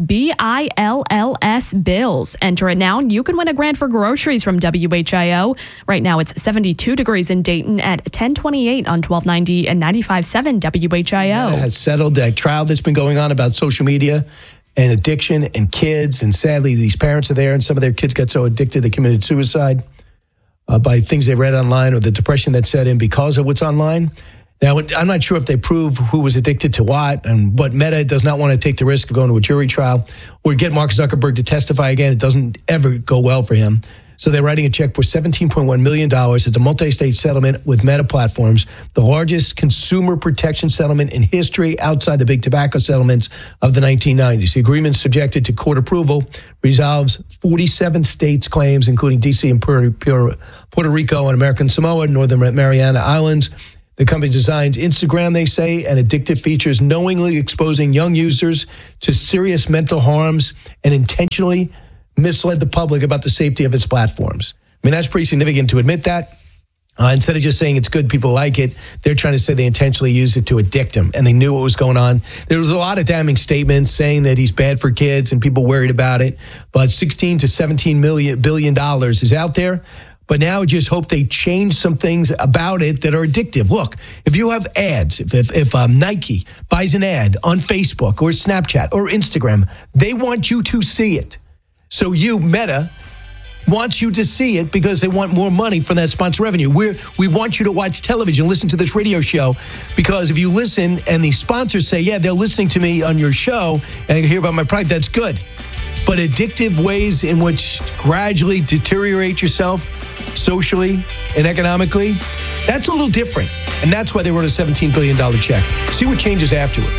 BILLS, bills. Enter it now and you can win a grand for groceries from WHIO. Right now it's 72 degrees in Dayton at 1028 on 1290 and 95.7 WHIO. Has settled that trial that's been going on about social media and addiction and kids. And sadly, these parents are there and some of their kids got so addicted they committed suicide by things they read online or the depression that set in because of what's online. Now, I'm not sure if they prove who was addicted to what, but Meta does not want to take the risk of going to a jury trial or get Mark Zuckerberg to testify again. It doesn't ever go well for him. So they're writing a check for $17.1 million. It's a multi-state settlement with Meta Platforms, the largest consumer protection settlement in history outside the big tobacco settlements of the 1990s. The agreement, subjected to court approval, resolves 47 states' claims, including D.C. and Puerto Rico and American Samoa, Northern Mariana Islands. The company designs Instagram, they say, and addictive features, knowingly exposing young users to serious mental harms and intentionally misled the public about the safety of its platforms. I mean, that's pretty significant to admit that. Instead of just saying it's good, people like it, they're trying to say they intentionally used it to addict them, and they knew what was going on. There was a lot of damning statements saying that he's bad for kids, and people worried about it. But $16 to $17 billion is out there. But now I just hope they change some things about it that are addictive. Look, if you have ads, if Nike buys an ad on Facebook or Snapchat or Instagram, they want you to see it. So you, Meta, wants you to see it because they want more money from that sponsor revenue. We want you to watch television, listen to this radio show, because if you listen and the sponsors say, yeah, they're listening to me on your show and I hear about my product, that's good. But addictive ways in which gradually deteriorate yourself socially and economically, that's a little different. And that's why they wrote a $17 billion check. See what changes afterwards.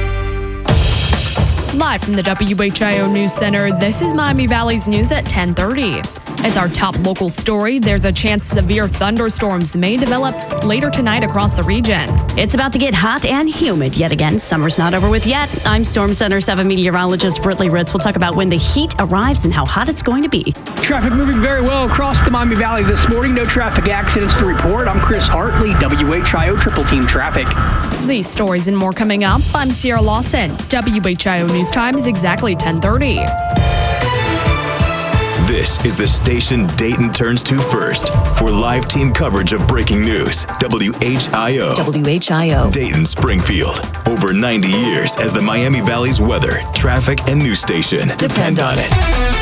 Live from the WHIO News Center, this is Miami Valley's news at 10:30. It's our top local story. There's a chance severe thunderstorms may develop later tonight across the region. It's about to get hot and humid yet again. Summer's not over with yet. I'm Storm Center 7 meteorologist Britley Ritz. We'll talk about when the heat arrives and how hot it's going to be. Traffic moving very well across the Miami Valley this morning. No traffic accidents to report. I'm Chris Hartley, WHIO Triple Team Traffic. These stories and more coming up. I'm Sierra Lawson. WHIO News Time is exactly 10:30. This is the station Dayton turns to first for live team coverage of breaking news. WHIO. WHIO. Dayton, Springfield. Over 90 years as the Miami Valley's weather, traffic, and news station. Depend on it.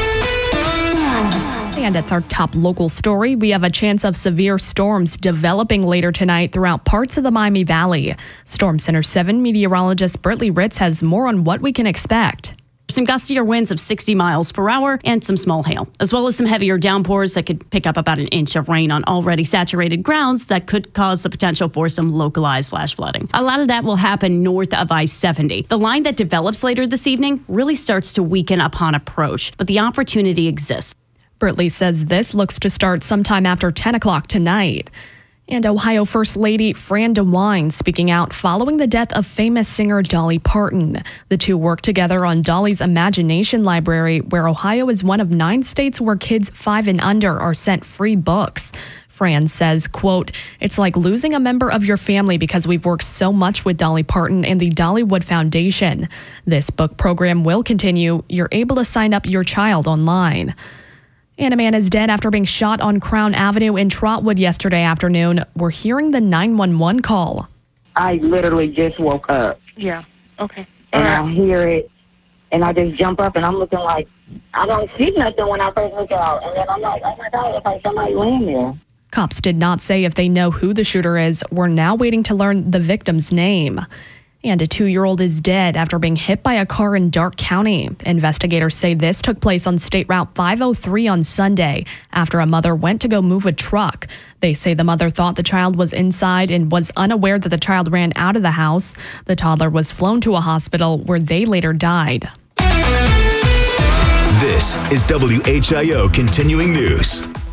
And it's our top local story. We have a chance of severe storms developing later tonight throughout parts of the Miami Valley. Storm Center 7 meteorologist Britley Ritz has more on what we can expect. Some gustier winds of 60 miles per hour and some small hail, as well as some heavier downpours that could pick up about an inch of rain on already saturated grounds that could cause the potential for some localized flash flooding. A lot of that will happen north of I-70. The line that develops later this evening really starts to weaken upon approach, but the opportunity exists. Britley says this looks to start sometime after 10 o'clock tonight. And Ohio First Lady Fran DeWine speaking out following the death of famous singer Dolly Parton. The two worked together on Dolly's Imagination Library, where Ohio is one of 9 states where kids 5 and under are sent free books. Fran says, quote, "It's like losing a member of your family because we've worked so much with Dolly Parton and the Dollywood Foundation. This book program will continue. You're able to sign up your child online." And a man is dead after being shot on Crown Avenue in Trotwood yesterday afternoon. We're hearing the 911 call. I literally just woke up. Yeah, okay. And I hear it, and I just jump up, and I'm looking like, I don't see nothing when I first look out. And then I'm like, oh my God, it's like somebody laying there. Cops did not say if they know who the shooter is. We're now waiting to learn the victim's name. And a 2-year-old is dead after being hit by a car in Darke County. Investigators say this took place on State Route 503 on Sunday after a mother went to go move a truck. They say the mother thought the child was inside and was unaware that the child ran out of the house. The toddler was flown to a hospital where they later died. This is WHIO Continuing News.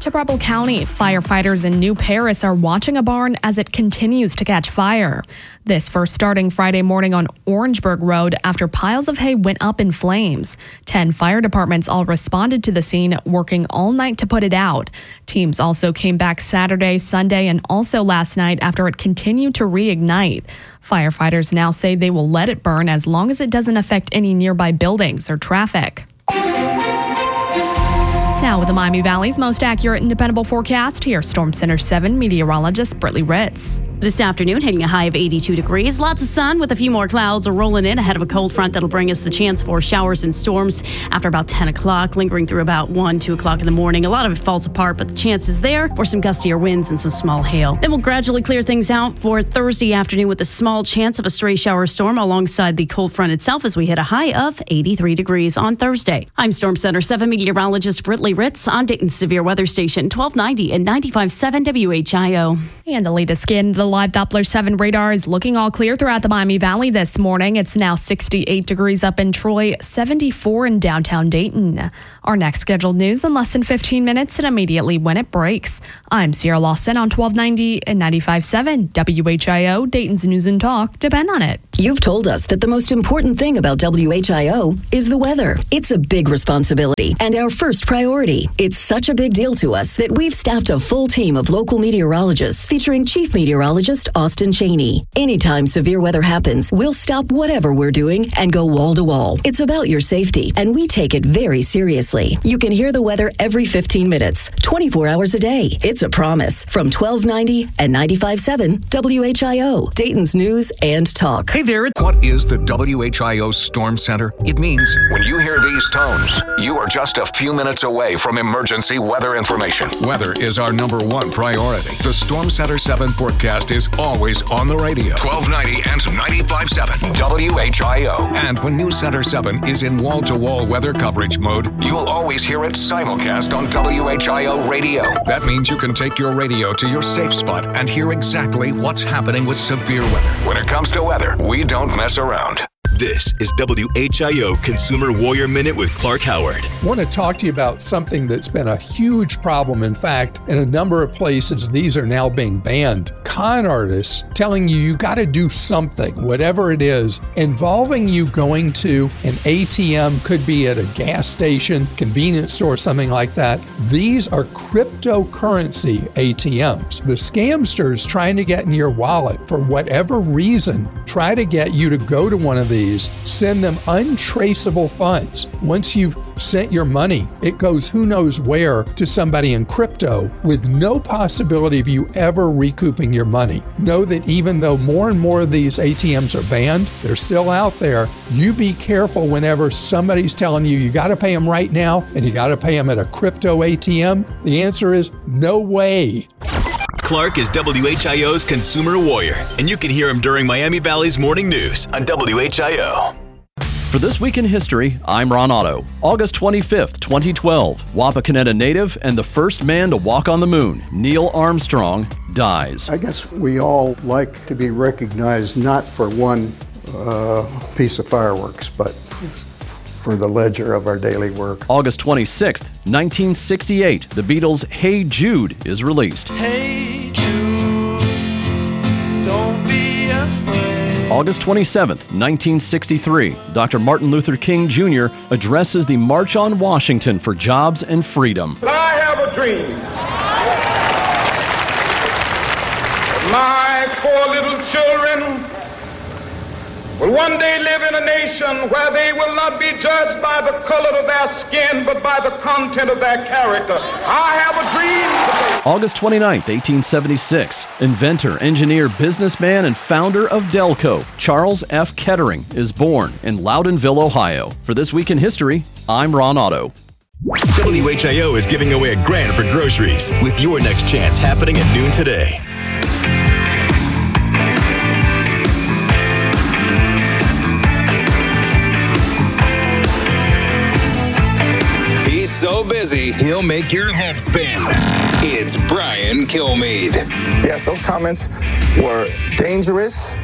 To Preble County, firefighters in New Paris are watching a barn as it continues to catch fire. This first starting Friday morning on Orangeburg Road after piles of hay went up in flames. 10 fire departments all responded to the scene, working all night to put it out. Teams also came back Saturday, Sunday, and also last night after it continued to reignite. Firefighters now say they will let it burn as long as it doesn't affect any nearby buildings or traffic. Now with the Miami Valley's most accurate and dependable forecast, here's Storm Center 7 meteorologist Brittany Ritz. This afternoon, hitting a high of 82 degrees. Lots of sun with a few more clouds rolling in ahead of a cold front that'll bring us the chance for showers and storms after about 10 o'clock, lingering through about 1, 2 o'clock in the morning. A lot of it falls apart, but the chance is there for some gustier winds and some small hail. Then we'll gradually clear things out for Thursday afternoon with a small chance of a stray shower storm alongside the cold front itself as we hit a high of 83 degrees on Thursday. I'm Storm Center 7 meteorologist Brittany Ritz on Dayton's Severe Weather Station 1290 and 95.7 WHIO. And the latest skin, the live Doppler 7 radar is looking all clear throughout the Miami Valley this morning. It's now 68 degrees up in Troy, 74 in downtown Dayton. Our next scheduled news in less than 15 minutes and immediately when it breaks. I'm Sierra Lawson on 1290 and 95.7 WHIO, Dayton's News and Talk. Depend on it. You've told us that the most important thing about WHIO is the weather. It's a big responsibility and our first priority. It's such a big deal to us that we've staffed a full team of local meteorologists featuring Chief Meteorologist Austin Cheney. Anytime severe weather happens, we'll stop whatever we're doing and go wall to wall. It's about your safety, and we take it very seriously. You can hear the weather every 15 minutes, 24 hours a day. It's a promise from 1290 and 95.7 WHIO, Dayton's News and Talk. Hey there. What is the WHIO Storm Center? It means when you hear these tones, you are just a few minutes away from emergency weather information. Weather is our #1 priority. The Storm Center 7 forecast is always on the radio. 1290 and 95.7 WHIO. And when News Center 7 is in wall-to-wall weather coverage mode, you'll always hear it simulcast on WHIO radio. That means you can take your radio to your safe spot and hear exactly what's happening with severe weather. When it comes to weather, we don't mess around. This is WHIO Consumer Warrior Minute with Clark Howard. I want to talk to you about something that's been a huge problem. In fact, in a number of places, these are now being banned. Con artists telling you got to do something, whatever it is, involving you going to an ATM, could be at a gas station, convenience store, something like that. These are cryptocurrency ATMs. The scamsters trying to get in your wallet for whatever reason, try to get you to go to one of these, send them untraceable funds. Once you've sent your money, it goes who knows where to somebody in crypto with no possibility of you ever recouping your money. Know that even though more and more of these ATMs are banned, they're still out there. You be careful whenever somebody's telling you you got to pay them right now and you got to pay them at a crypto ATM. The answer is no way. Clark is WHIO's Consumer Warrior, and you can hear him during Miami Valley's Morning News on WHIO. For This Week in History, I'm Ron Otto. August 25th, 2012, Wapakoneta native and the first man to walk on the moon, Neil Armstrong, dies. I guess we all like to be recognized not for one piece of fireworks, but for the ledger of our daily work. August 26th, 1968, the Beatles' Hey Jude is released. Hey Jude, don't be afraid. August 27th, 1963, Dr. Martin Luther King Jr. addresses the March on Washington for Jobs and Freedom. I have a dream. My 4 little children will one day live in a nation where they will not be judged by the color of their skin, but by the content of their character. I have a dream. August 29th, 1876, inventor, engineer, businessman, and founder of Delco, Charles F. Kettering, is born in Loudonville, Ohio. For This Week in History, I'm Ron Otto. WHIO is giving away $1,000 for groceries with your next chance happening at noon today. So busy, he'll make your head spin. It's Brian Kilmeade. Yes, those comments were dangerous,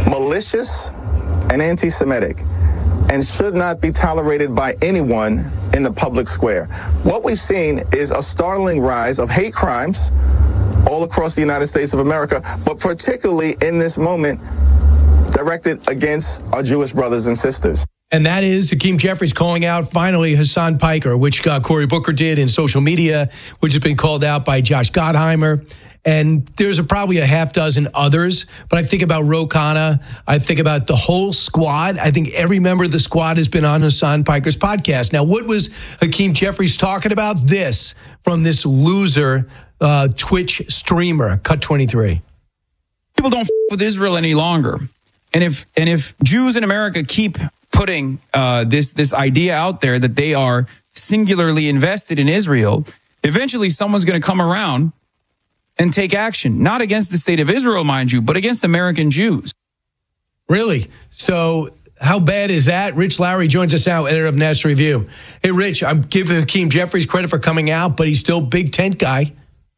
malicious, and anti-Semitic, and should not be tolerated by anyone in the public square. What we've seen is a startling rise of hate crimes all across the United States of America, but particularly in this moment directed against our Jewish brothers and sisters. And that is Hakeem Jeffries calling out finally Hassan Piker, which Cory Booker did in social media, which has been called out by Josh Gottheimer. And there's probably a half dozen others. But I think about Ro Khanna. I think about the whole squad. I think every member of the squad has been on Hassan Piker's podcast. Now, what was Hakeem Jeffries talking about? This from this loser Twitch streamer, Cut 23. People don't with Israel any longer. And if Jews in America keep putting this idea out there that they are singularly invested in Israel, eventually someone's going to come around and take action, not against the state of Israel, mind you, but against American Jews. Really? So how bad is that? Rich Lowry joins us now, editor of National Review. Hey, Rich, I'm giving Hakeem Jeffries credit for coming out, but he's still Big Tent guy.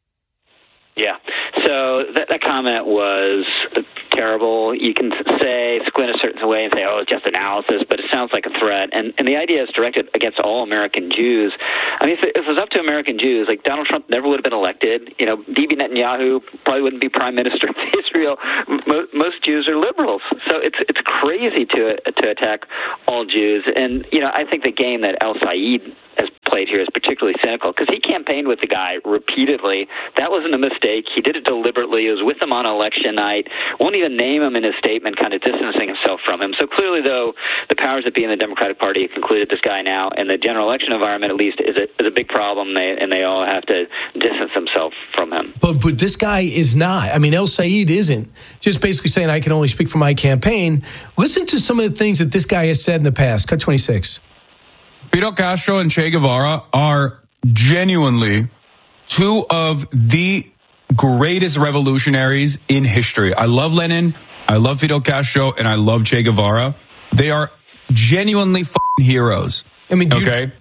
Yeah. So that comment was terrible. You can squint a certain way and say, oh, it's just analysis, but it sounds like a threat. And the idea is directed against all American Jews. I mean, if it was up to American Jews, like Donald Trump never would have been elected. You know, Bibi Netanyahu probably wouldn't be prime minister of Israel. Most Jews are liberals. So it's crazy to attack all Jews. And, you know, I think the game that El Said has played here is particularly cynical because he campaigned with the guy repeatedly. That wasn't a mistake. He did it deliberately. He was with him on election night. Won't even name him in his statement, kind of distancing himself from him. So clearly, though, the powers that be in the Democratic Party have concluded this guy now, and the general election environment, at least, is a big problem, and they all have to distance themselves from him. But this guy is not. I mean, El Said isn't just basically saying, I can only speak for my campaign. Listen to some of the things that this guy has said in the past. Cut 26. Fidel Castro and Che Guevara are genuinely two of the greatest revolutionaries in history. I love Lenin, I love Fidel Castro, and I love Che Guevara. They are genuinely heroes. I mean,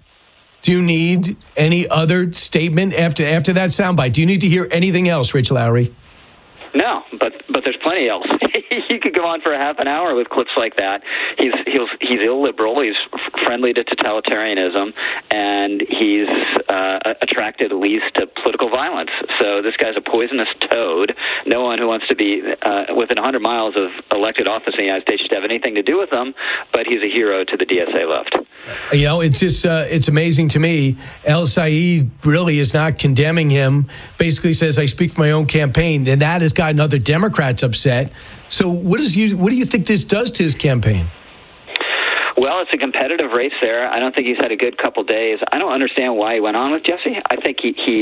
do you need any other statement after that soundbite? Do you need to hear anything else, Rich Lowry? No, but there's plenty else. You could go on for a half an hour with clips like that. He's illiberal. He's friendly to totalitarianism, and he's attracted at least to political violence. So this guy's a poisonous toad. No one who wants to be within 100 miles of elected office in the United States should have anything to do with him. But he's a hero to the DSA left. You know, it's just it's amazing to me. El Said really is not condemning him. Basically says, I speak for my own campaign, and that has gotten other Democrats upset. So what do you think this does to his campaign? Well, it's a competitive race there. I don't think he's had a good couple days. I don't understand why he went on with Jesse. I think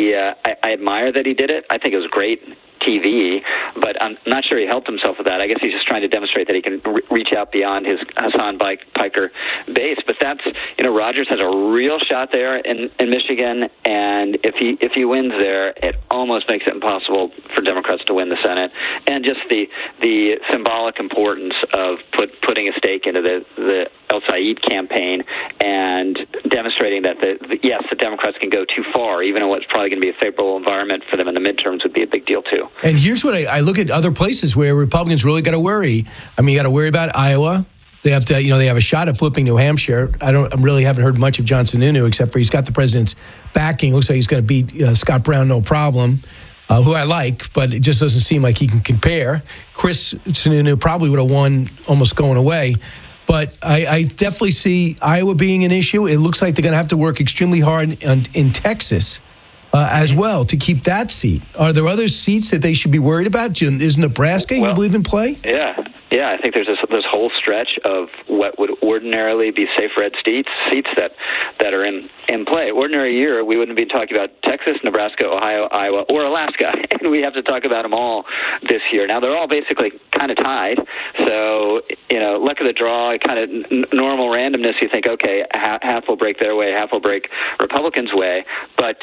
I admire that he did it. I think it was great TV, but I'm not sure he helped himself with that. I guess he's just trying to demonstrate that he can reach out beyond his Hassan Piker base. But that's, you know, Rogers has a real shot there in Michigan, and if he wins there, it almost makes it impossible for Democrats to win the Senate. And just the symbolic importance of putting a stake into the El Said campaign and demonstrating that yes, the Democrats can go too far, even in what's probably going to be a favorable environment for them in the midterms, would be a big deal too. And here's what I look at other places where Republicans really got to worry. I mean, you got to worry about Iowa. They have to, they have a shot at flipping New Hampshire. I really haven't heard much of John Sununu, except for he's got the president's backing. Looks like he's going to beat Scott Brown, no problem, who I like, but it just doesn't seem like he can compare. Chris Sununu probably would have won almost going away. But I definitely see Iowa being an issue. It looks like they're going to have to work extremely hard in Texas as well to keep that seat. Are there other seats that they should be worried about? Is Nebraska, you believe, in play? Yeah, I think there's this whole stretch of what would ordinarily be safe red seats that are in play. Ordinary year, we wouldn't be talking about Texas, Nebraska, Ohio, Iowa, or Alaska, and we have to talk about them all this year. Now, they're all basically kind of tied, so, luck of the draw, kind of normal randomness, you think, okay, half will break their way, half will break Republicans' way, but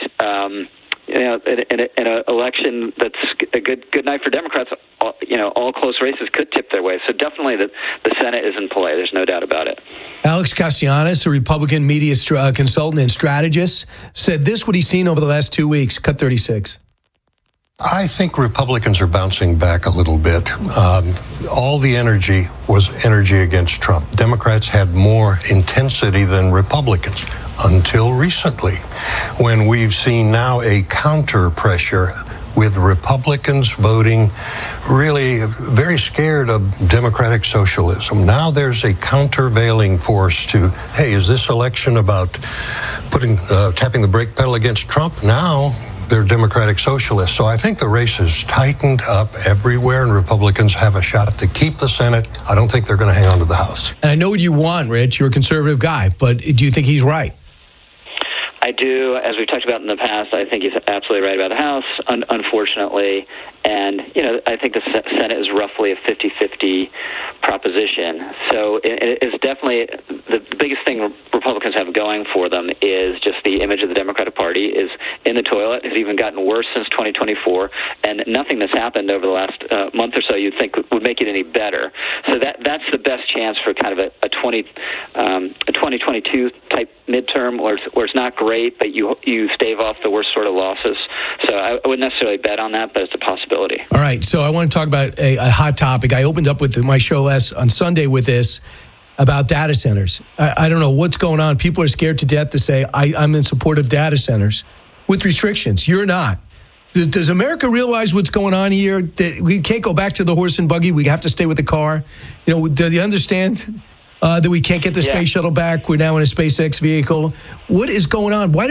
in an election that's a good night for Democrats, all close races could tip their way. So definitely the Senate is in play. There's no doubt about it. Alex Castellanos, a Republican media consultant and strategist, said this, what he's seen over the last 2 weeks. Cut 36. I think Republicans are bouncing back a little bit. All the energy was energy against Trump. Democrats had more intensity than Republicans until recently, when we've seen now a counter pressure with Republicans voting really very scared of democratic socialism. Now there's a countervailing force to, hey, is this election about tapping the brake pedal against Trump? Now they're democratic socialists. So I think the race has tightened up everywhere, and Republicans have a shot to keep the Senate. I don't think they're going to hang on to the House. And I know what you want, Rich. You're a conservative guy, but do you think he's right? I do. As we've talked about in the past, I think he's absolutely right about the House, unfortunately. And, I think the Senate is roughly a 50-50 proposition. So it's definitely the biggest thing Republicans have going for them is just the image of the Democratic Party is in the toilet. It's even gotten worse since 2024. And nothing that's happened over the last month or so you'd think would make it any better. So that's the best chance for kind of a 2022 type midterm where it's not great, but you stave off the worst sort of losses. So I wouldn't necessarily bet on that, but it's a possibility. All right, so I want to talk about a hot topic. I opened up with my show on Sunday with this about data centers. I don't know what's going on. People are scared to death to say, I'm in support of data centers with restrictions. You're not. Does America realize what's going on here? That we can't go back to the horse and buggy. We have to stay with the car. Do you understand that we can't get the space shuttle back? We're now in a SpaceX vehicle. What is going on? Why